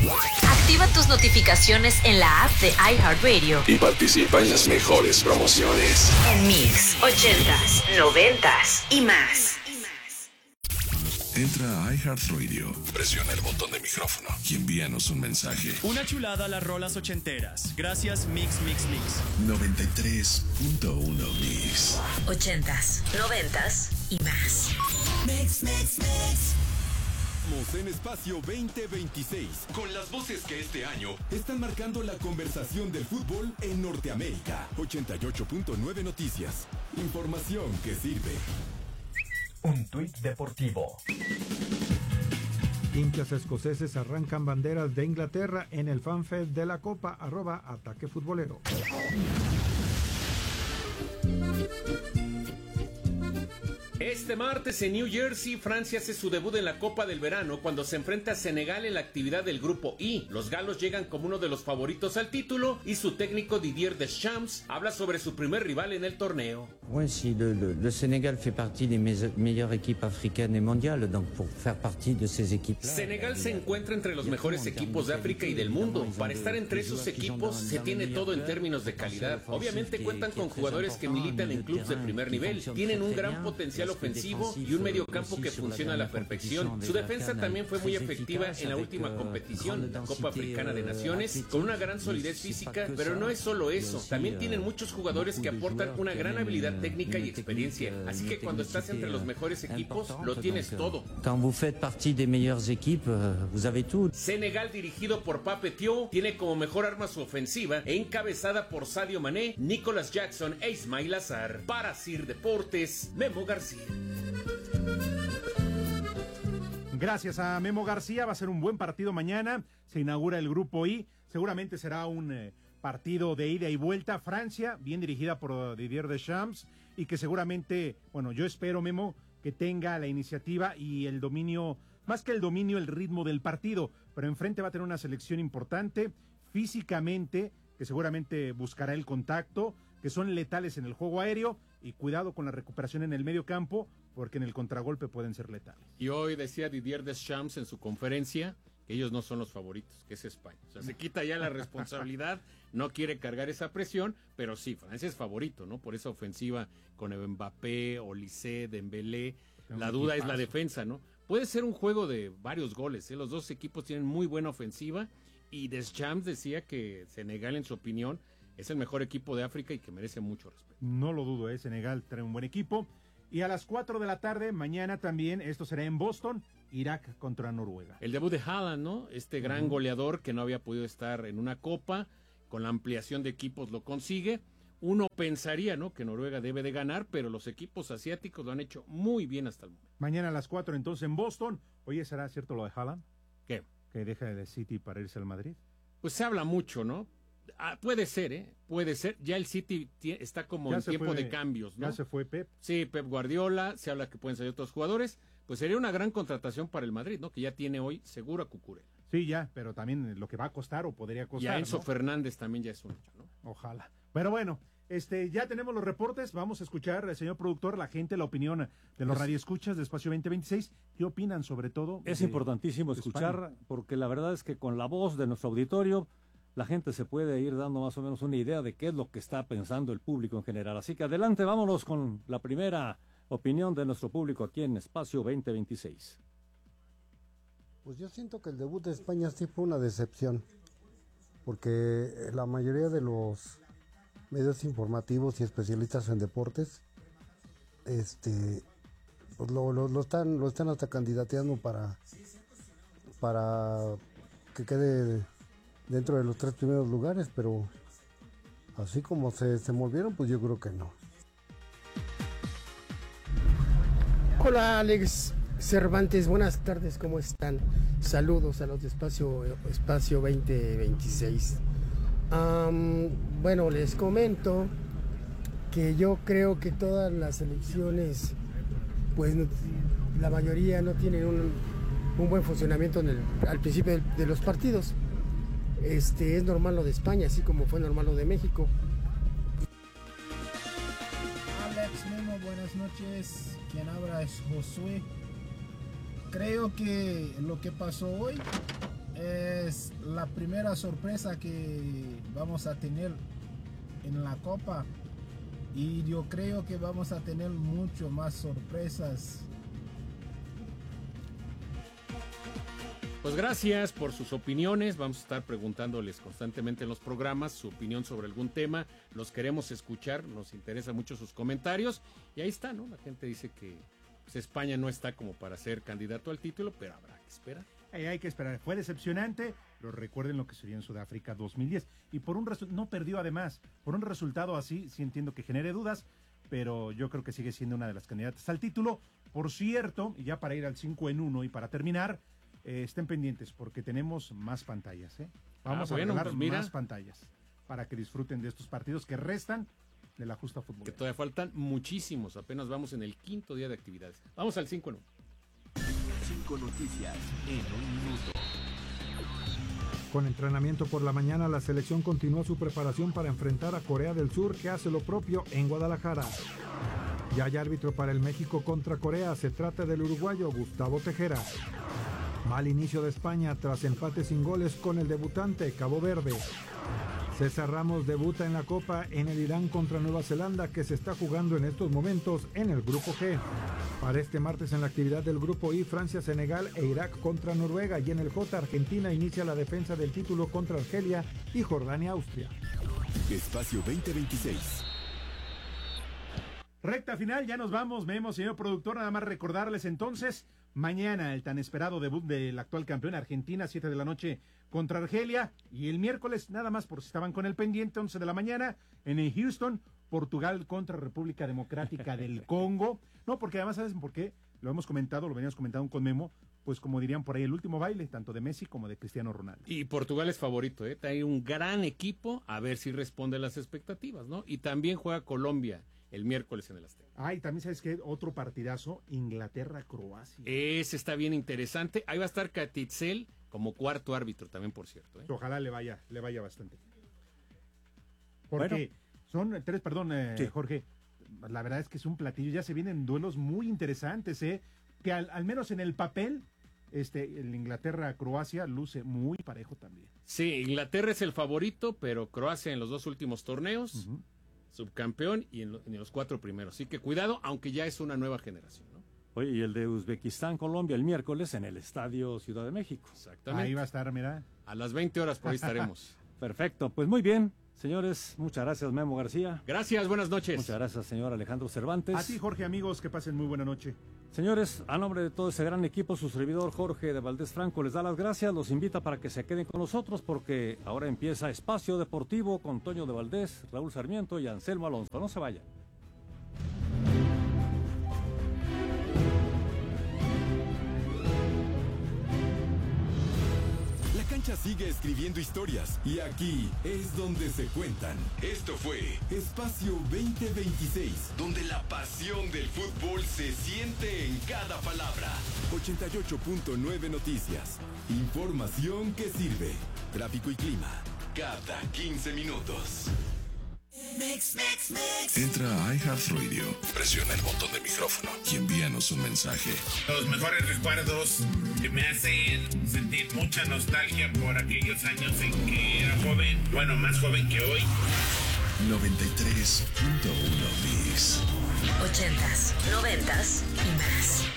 Activa tus notificaciones en la app de iHeartRadio y participa en las mejores promociones. En Mix, 80s, 90s y más. Entra a iHeartRadio, presiona el botón de micrófono y envíanos un mensaje. Una chulada las rolas ochenteras. Gracias Mix. 93.1 Mix. 80s, 90s y más. Mix. En Espacio 2026, con las voces que este año están marcando la conversación del fútbol en Norteamérica. 88.9 Noticias. Información que sirve. Un tuit deportivo. Hinchas escoceses arrancan banderas de Inglaterra en el FanFest de la Copa, @ataque futbolero. Este martes en New Jersey, Francia hace su debut en la Copa del Verano cuando se enfrenta a Senegal en la actividad del Grupo I. Los galos llegan como uno de los favoritos al título y su técnico Didier Deschamps habla sobre su primer rival en el torneo. Oui, si le Sénégal fait partie des meilleures équipes africaines et mondiales, donc pour faire partie de ces équipes. Senegal se encuentra entre los mejores equipos de África y del mundo. Para estar entre esos equipos se tiene todo en términos de calidad. Obviamente cuentan con jugadores que militan en clubes de primer nivel, tienen un gran potencial ofensivo y un mediocampo que funciona a la perfección. Su defensa también fue muy efectiva en la última competición, la Copa Africana de Naciones, con una gran solidez física, pero no es solo eso. También tienen muchos jugadores que aportan una gran habilidad técnica y experiencia. Así que cuando estás entre los mejores equipos, lo tienes todo. Quand vous faites partie des meilleures équipes, vous avez tout. Senegal, dirigido por Pape Thiaw, tiene como mejor arma su ofensiva, encabezada por Sadio Mané, Nicolas Jackson e Ismail Azar. Para Sir Deportes, Memo García. Gracias a Memo García, va a ser un buen partido mañana, se inaugura el Grupo I, seguramente será un partido de ida y vuelta. Francia, bien dirigida por Didier Deschamps, y que seguramente, bueno, yo espero, Memo, que tenga la iniciativa y el dominio, más que el dominio, el ritmo del partido, pero enfrente va a tener una selección importante, físicamente, que seguramente buscará el contacto, que son letales en el juego aéreo, y cuidado con la recuperación en el medio campo, porque en el contragolpe pueden ser letales. Y hoy decía Didier Deschamps en su conferencia que ellos no son los favoritos, que es España. O sea, se quita ya la responsabilidad, no quiere cargar esa presión, pero sí, Francia es favorito, ¿no? Por esa ofensiva con Mbappé, Olise, Dembélé. La duda es la defensa, ¿no? Puede ser un juego de varios goles, ¿eh? Los dos equipos tienen muy buena ofensiva, y Deschamps decía que Senegal, en su opinión, es el mejor equipo de África y que merece mucho respeto. No lo dudo, Senegal trae un buen equipo. Y a las 4 de la tarde, mañana también, esto será en Boston, Irak contra Noruega. El debut de Haaland, ¿no? Este gran goleador que no había podido estar en una copa, con la ampliación de equipos lo consigue. Uno pensaría, ¿no?, que Noruega debe de ganar, pero los equipos asiáticos lo han hecho muy bien hasta el momento. Mañana a las 4 entonces en Boston. Oye, ¿será cierto lo de Haaland? ¿Qué? Que deja el City para irse al Madrid. Pues se habla mucho, ¿no? Puede ser, puede ser. Ya el City está como en tiempo de cambios, ¿no? Ya se fue Pep. Sí, Pep Guardiola, se habla que pueden salir otros jugadores. Pues sería una gran contratación para el Madrid, ¿no? Que ya tiene hoy seguro a Cucurella. Sí, ya, pero también lo que va a costar o podría costar, Y a Enzo ¿no? Fernández también ya es un hecho, ¿no? Ojalá. Pero bueno, ya tenemos los reportes. Vamos a escuchar, señor productor, la gente, la opinión de los radioescuchas de Espacio 2026. ¿Qué opinan sobre todo? Es importantísimo escuchar, España, porque la verdad es que con la voz de nuestro auditorio la gente se puede ir dando más o menos una idea de qué es lo que está pensando el público en general. Así que adelante, vámonos con la primera opinión de nuestro público aquí en Espacio 2026. Pues yo siento que el debut de España sí fue una decepción, porque la mayoría de los medios informativos y especialistas en deportes pues lo están hasta candidateando para que quede dentro de los 3 primeros lugares, pero así como se movieron, pues yo creo que no. Hola Alex Cervantes, buenas tardes, ¿cómo están? Saludos a los de Espacio 2026. Bueno, les comento que yo creo que todas las elecciones, pues la mayoría no tienen un buen funcionamiento al principio de los partidos. Es normal lo de España, así como fue normal lo de México. Alex, Memo, buenas noches. Quien habla es Josué. Creo que lo que pasó hoy es la primera sorpresa que vamos a tener en la Copa, y yo creo que vamos a tener mucho más sorpresas. Pues gracias por sus opiniones. Vamos a estar preguntándoles constantemente en los programas su opinión sobre algún tema. Los queremos escuchar, nos interesan mucho sus comentarios. Y ahí está, ¿no? La gente dice que pues, España no está como para ser candidato al título, pero habrá que esperar. Hay que esperar. Fue decepcionante, pero recuerden lo que sucedió en Sudáfrica 2010. Y por no perdió además. Por un resultado así, sí entiendo que genere dudas, pero yo creo que sigue siendo una de las candidatas al título. Por cierto, y ya para ir al 5-1 y para terminar, estén pendientes porque tenemos más pantallas. Vamos a regalar más pantallas para que disfruten de estos partidos que restan de la justa fútbol. Que todavía faltan muchísimos, apenas vamos en el 5º día de actividades. Vamos al 5-1. 5 noticias en un minuto. Con entrenamiento por la mañana, la selección continúa su preparación para enfrentar a Corea del Sur, que hace lo propio en Guadalajara. Ya hay árbitro para el México contra Corea, se trata del uruguayo Gustavo Tejera. Mal inicio de España tras empate sin goles con el debutante Cabo Verde. César Ramos debuta en la Copa en el Irán contra Nueva Zelanda, que se está jugando en estos momentos en el Grupo G. Para este martes en la actividad del Grupo I, Francia, Senegal e Irak contra Noruega, y en el J, Argentina inicia la defensa del título contra Argelia y Jordania, Austria. Espacio 2026. Recta final, ya nos vamos, Memo, señor productor, nada más recordarles entonces, mañana el tan esperado debut del actual campeón Argentina, 7 de la noche contra Argelia, y el miércoles, nada más por si estaban con el pendiente, 11 de la mañana, en el Houston, Portugal contra República Democrática del Congo. No, porque además, ¿sabes por qué? Lo hemos comentado, lo veníamos comentando con Memo, pues como dirían por ahí, el último baile, tanto de Messi como de Cristiano Ronaldo. Y Portugal es favorito, Hay un gran equipo, a ver si responde a las expectativas, ¿no? Y también juega Colombia el miércoles en el Azteca. Ay, también sabes que otro partidazo, Inglaterra-Croacia. Ese está bien interesante. Ahí va a estar Katitzel como cuarto árbitro también, por cierto. Ojalá le vaya bastante. Porque son tres, sí. Jorge, la verdad es que es un platillo, ya se vienen duelos muy interesantes, que al menos en el papel, el Inglaterra-Croacia luce muy parejo también. Sí, Inglaterra es el favorito, pero Croacia en los 2 últimos torneos, subcampeón y en los 4 primeros. Así que cuidado, aunque ya es una nueva generación, ¿no? Oye, y el de Uzbekistán-Colombia el miércoles en el Estadio Ciudad de México. Exactamente. Ahí va a estar, mira. A las 20 horas por ahí estaremos. Perfecto, pues muy bien. Señores, muchas gracias, Memo García. Gracias, buenas noches. Muchas gracias, señor Alejandro Cervantes. A ti, Jorge, amigos, que pasen muy buena noche. Señores, a nombre de todo ese gran equipo, su servidor Jorge de Valdés Franco les da las gracias, los invita para que se queden con nosotros porque ahora empieza Espacio Deportivo con Toño de Valdés, Raúl Sarmiento y Anselmo Alonso. No se vayan. Sigue escribiendo historias y aquí es donde se cuentan. Esto fue Espacio 2026, donde la pasión del fútbol se siente en cada palabra. 88.9 Noticias. Información que sirve. Tráfico y clima cada 15 minutos. Entra a iHeartRadio, presiona el botón de micrófono y envíanos un mensaje. Los mejores recuerdos que me hacen sentir mucha nostalgia por aquellos años en que era joven, bueno, más joven que hoy. 93.1 Bis. 80s, 90s y más.